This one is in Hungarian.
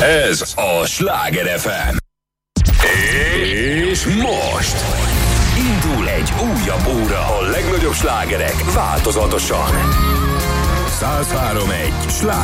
Ez a Sláger FM. És most indul egy újabb óra. A legnagyobb slágerek változatosan. 103.1 Sláger.